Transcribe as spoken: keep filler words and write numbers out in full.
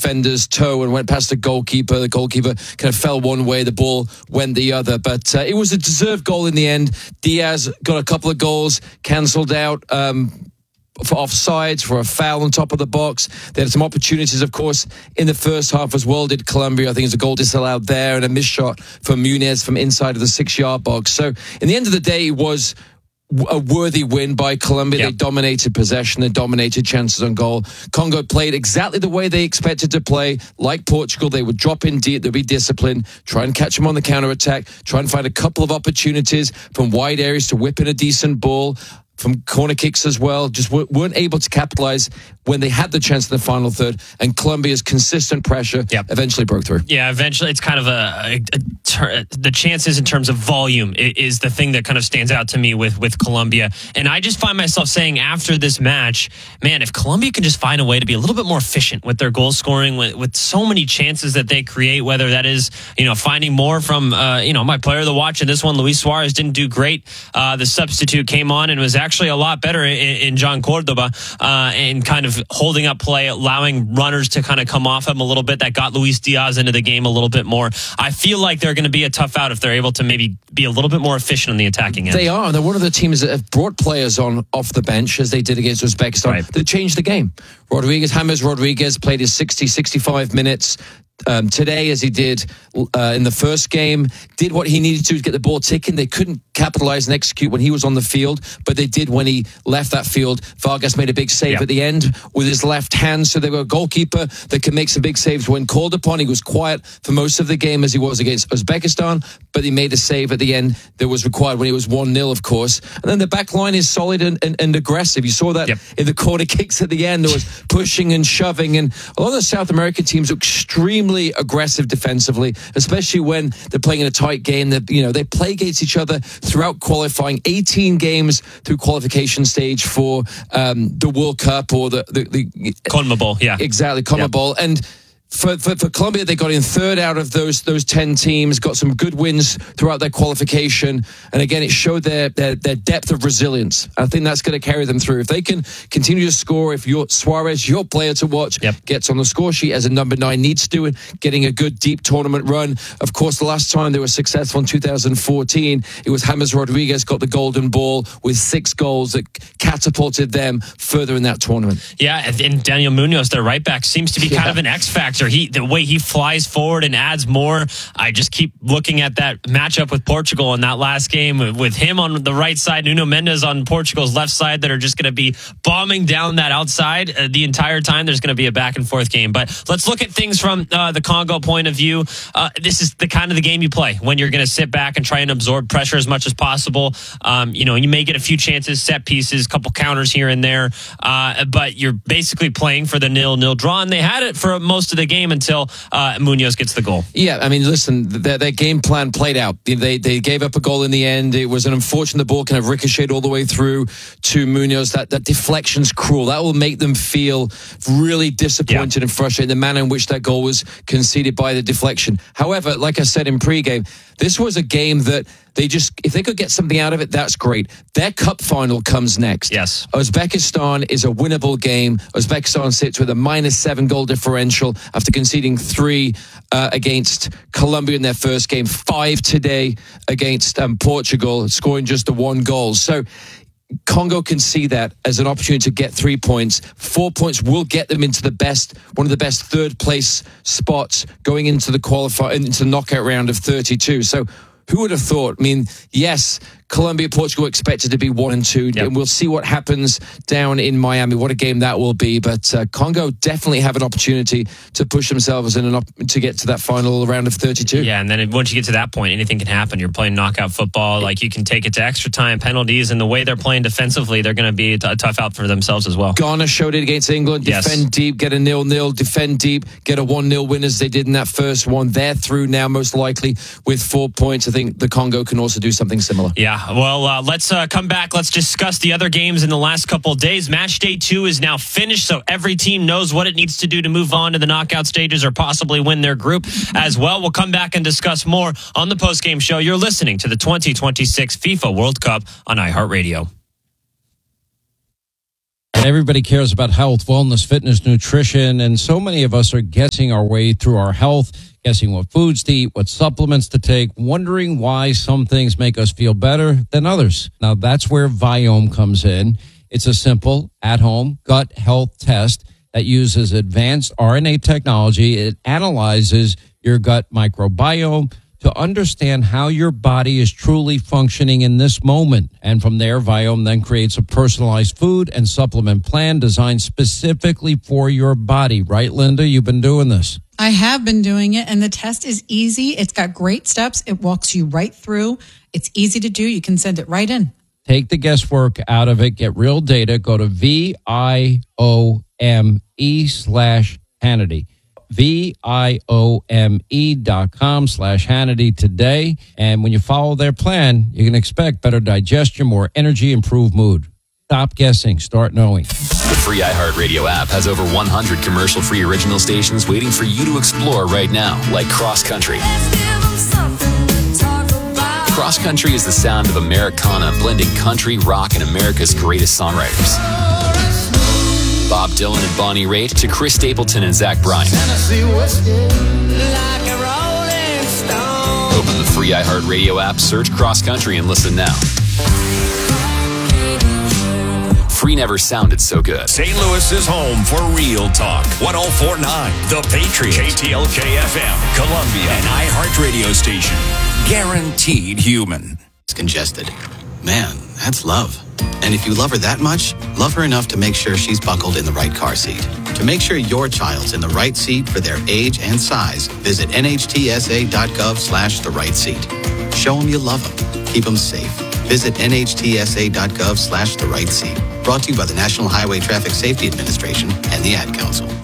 defender's toe and went past the goalkeeper. The goalkeeper kind of fell one way, the ball went the other. But uh, it was a deserved goal in the end. Diaz got a couple of goals cancelled out. Um, for offsides, for a foul on top of the box. They had some opportunities, of course, in the first half as well, did Colombia. I think it's a goal disallowed there and a missed shot from Muniz from inside of the six-yard box. So, in the end of the day, it was a worthy win by Colombia. Yep. They dominated possession. They dominated chances on goal. Congo played exactly the way they expected to play. Like Portugal, they would drop in deep. They'd be disciplined. Try and catch them on the counter-attack. Try and find a couple of opportunities from wide areas to whip in a decent ball. From corner kicks as well, just weren't able to capitalize when they had the chance in the final third, and Colombia's consistent pressure yep. eventually broke through. Yeah, eventually it's kind of a, a, a ter- the chances in terms of volume is the thing that kind of stands out to me with, with Colombia. And I just find myself saying after this match, man, if Colombia can just find a way to be a little bit more efficient with their goal scoring, with, with so many chances that they create, whether that is, you know, finding more from, uh, you know, my player of the watch in this one, Luis Suarez, didn't do great. Uh, the substitute came on and was actually Actually, a lot better in, in John Cordoba uh, and kind of holding up play, allowing runners to kind of come off him a little bit. That got Luis Diaz into the game a little bit more. I feel like they're going to be a tough out if they're able to maybe be a little bit more efficient on the attacking end. They are. They're one of the teams that have brought players on off the bench, as they did against Uzbekistan. Right. They changed the game. Rodriguez, James Rodriguez played his sixty, sixty-five minutes. Um, today, as he did uh, in the first game, did what he needed to to get the ball ticking. They couldn't capitalize and execute when he was on the field, but they did when he left that field. Vargas made a big save yep. at the end with his left hand, so they were a goalkeeper that can make some big saves when called upon. He was quiet for most of the game as he was against Uzbekistan, but he made a save at the end that was required when it was one nil, of course. And then the back line is solid and, and, and aggressive. You saw that yep. in the corner kicks at the end. There was pushing and shoving, and a lot of the South American teams are extremely aggressive defensively, especially when they're playing in a tight game. That you know they play against each other throughout qualifying. eighteen games through qualification stage for um, the World Cup or the the, the CONMEBOL, yeah, exactly CONMEBOL, yeah. and. For, for for Colombia, they got in third out of those those ten teams, got some good wins throughout their qualification. And again, it showed their their, their depth of resilience. I think that's going to carry them through. If they can continue to score, if your Suarez, your player to watch, yep. gets on the score sheet as a number nine needs to, and getting a good deep tournament run. Of course, the last time they were successful in two thousand fourteen, it was James Rodriguez got the golden ball with six goals that catapulted them further in that tournament. Yeah, and Daniel Munoz, their right back, seems to be kind yeah. of an X factor. He, the way he flies forward and adds more, I just keep looking at that matchup with Portugal in that last game with him on the right side, Nuno Mendes on Portugal's left side, that are just going to be bombing down that outside uh, the entire time. There's going to be a back and forth game. But let's look at things from uh, the Congo point of view. Uh, this is the kind of the game you play when you're going to sit back and try and absorb pressure as much as possible. Um, you know, you may get a few chances, set pieces, couple counters here and there, uh, but you're basically playing for the nil-nil draw, and they had it for most of the game until uh, Munoz gets the goal. Yeah, I mean, listen, their, their game plan played out. They they gave up a goal in the end. It was an unfortunate the ball kind of ricocheted all the way through to Munoz. That that deflection's cruel. That will make them feel really disappointed yeah. and frustrated, the manner in which that goal was conceded by the deflection. However, like I said in pregame, this was a game that they just, if they could get something out of it, that's great. Their cup final comes next. Yes. Uzbekistan is a winnable game. Uzbekistan sits with a minus seven goal differential after conceding three uh, against Colombia in their first game, five today against um, Portugal, scoring just the one goal. So Congo can see that as an opportunity to get three points. Four points will get them into the best, one of the best third place spots going into the qualify, into the knockout round of thirty-two. So who would have thought? I mean, yes, Colombia, Portugal expected to be one and two, yep. and we'll see what happens down in Miami. What a game that will be! But uh, Congo definitely have an opportunity to push themselves in and op- to get to that final round of thirty-two. Yeah, and then once you get to that point, anything can happen. You're playing knockout football; like you can take it to extra time, penalties, and the way they're playing defensively, they're going to be a, t- a tough out for themselves as well. Ghana showed it against England. Yes. Defend deep, get a nil-nil. Defend deep, get a one-nil win as they did in that first one. They're through now, most likely with four points. I think the Congo can also do something similar. Yeah. Well, uh, let's uh, come back. Let's discuss the other games in the last couple of days. Match day two is now finished, so every team knows what it needs to do to move on to the knockout stages or possibly win their group as well. We'll come back and discuss more on the postgame show. You're listening to the twenty twenty-six FIFA World Cup on iHeartRadio. Everybody cares about health, wellness, fitness, nutrition, and so many of us are guessing our way through our health, guessing what foods to eat, what supplements to take, wondering why some things make us feel better than others. Now, that's where Viome comes in. It's a simple, at-home gut health test that uses advanced R N A technology. It analyzes your gut microbiome to understand how your body is truly functioning in this moment. And from there, Viome then creates a personalized food and supplement plan designed specifically for your body. Right, Linda? You've been doing this. I have been doing it, and the test is easy. It's got great steps. It walks you right through. It's easy to do. You can send it right in. Take the guesswork out of it. Get real data. Go to V I O M E slash Hannity. V-I-O-M-E dot com slash Hannity today. And when you follow their plan, you can expect better digestion, more energy, improved mood. Stop guessing. Start knowing. The free iHeartRadio app has over one hundred commercial-free original stations waiting for you to explore right now, like Cross Country. Cross Country is the sound of Americana blending country, rock, and America's greatest songwriters. Bob Dylan and Bonnie Raitt to Chris Stapleton and Zach Bryan. Open the free iHeartRadio app, search Cross Country, and listen now. Free never sounded so good. Saint Louis is home for Real Talk. one oh four point nine The Patriot. K T L K F M. Columbia. An iHeartRadio station. Guaranteed human. It's congested. Man, that's love. And if you love her that much, love her enough to make sure she's buckled in the right car seat. To make sure your child's in the right seat for their age and size, visit nhtsa.gov slash the right seat. Show them you love them. Keep them safe. Visit nhtsa.gov slash the right seat. Brought to you by the National Highway Traffic Safety Administration and the Ad Council.